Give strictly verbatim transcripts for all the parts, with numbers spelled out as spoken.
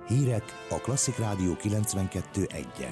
Hírek a Klasszik Rádió kilencvenkettő egyen.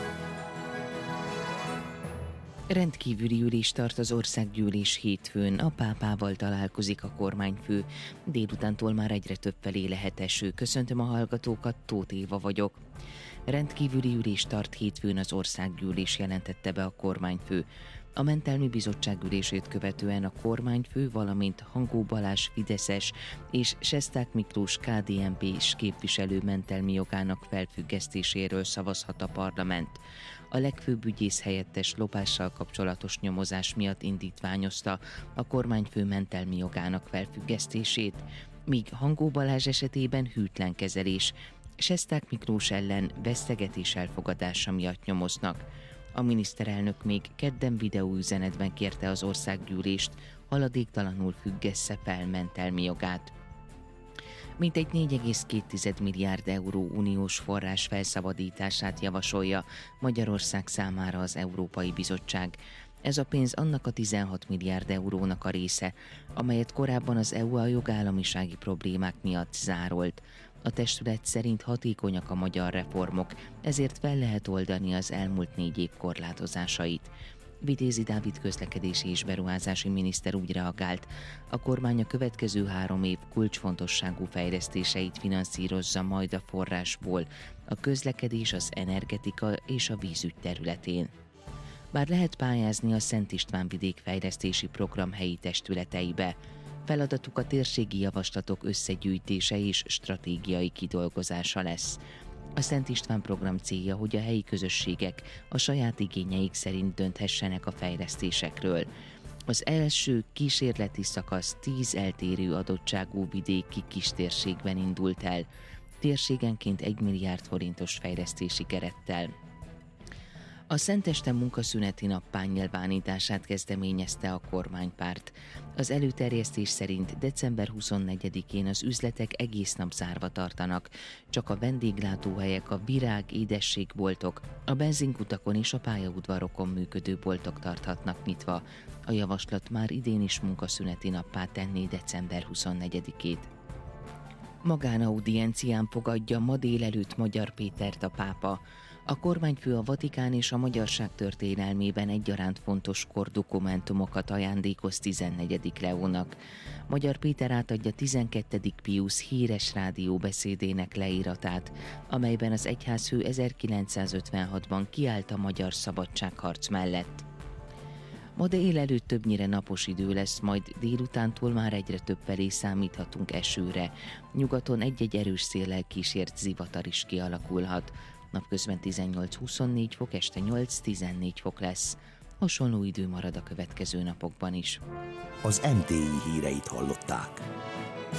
Rendkívüli ülést tart az országgyűlés hétfőn, a pápával találkozik a kormányfő. Délutántól már egyre több felé lehet eső. Köszöntöm a hallgatókat, Tóth Éva vagyok. Rendkívüli ülést tart hétfőn az országgyűlés, jelentette be a kormányfő. A mentelmi bizottság ülését követően a kormányfő, valamint Hangó Balázs fideszes és Sesták Miklós ká dé en pés képviselő mentelmi jogának felfüggesztéséről szavazhat a parlament. A legfőbb ügyész helyettes lopással kapcsolatos nyomozás miatt indítványozta a kormányfő mentelmi jogának felfüggesztését, míg Hangó Balázs esetében hűtlen kezelés, Sesták Miklós ellen vesztegetés elfogadása miatt nyomoznak. A miniszterelnök még kedden videóüzenetben kérte az országgyűlést, haladéktalanul függesse fel mentelmi jogát. Mintegy négy egész két milliárd euró uniós forrás felszabadítását javasolja Magyarország számára az Európai Bizottság. Ez a pénz annak a tizenhat milliárd eurónak a része, amelyet korábban az é u a jogállamisági problémák miatt zárolt. A testület szerint hatékonyak a magyar reformok, ezért fel lehet oldani az elmúlt négy év korlátozásait. Vitézi Dávid közlekedési és beruházási miniszter úgy reagált, a kormány a következő három év kulcsfontosságú fejlesztéseit finanszírozza majd a forrásból, a közlekedés, az energetika és a vízügy területén. Bár lehet pályázni a Szent István vidékfejlesztési program helyi testületeibe, feladatuk a térségi javaslatok összegyűjtése és stratégiai kidolgozása lesz. A Szent István program célja, hogy a helyi közösségek a saját igényeik szerint dönthessenek a fejlesztésekről. Az első kísérleti szakasz tíz eltérő adottságú vidéki kistérségben indult el, térségenként egy milliárd forintos fejlesztési kerettel. A Szenteste munkaszüneti nappá nyilvánítását kezdeményezte a kormánypárt. Az előterjesztés szerint december huszonnegyedikén az üzletek egész nap zárva tartanak, csak a vendéglátóhelyek, a virág, édességboltok, a benzinkutakon és a pályaudvarokon működő boltok tarthatnak nyitva. A javaslat már idén is munkaszüneti nappá tenné december huszonnegyedikét. Magánaudiencián fogadja ma délelőtt Magyar Pétert a pápa. A kormányfő a Vatikán és a magyarság történelmében egyaránt fontos kordokumentumokat ajándékoz tizennegyedik Leónak. Magyar Péter átadja tizenkettedik Piusz híres rádióbeszédének leíratát, amelyben az egyházfő ezerkilencszázötvenhatban kiállt a magyar szabadságharc mellett. Ma délelőtt többnyire napos idő lesz, majd délutántól már egyre több felé számíthatunk esőre. Nyugaton egy-egy erős széllel kísért zivatar is kialakulhat. Napközben tizennyolc-huszonnégy fok, este nyolc-tizennégy fok lesz. Hasonló idő marad a következő napokban is. Az em té i híreit hallották.